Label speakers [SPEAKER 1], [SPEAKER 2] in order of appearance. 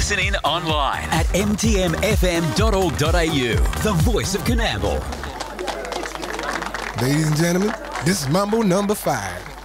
[SPEAKER 1] Listen in online at mtmfm.org.au. The voice of Coonamble.
[SPEAKER 2] Ladies and gentlemen, this is Mambo number 5.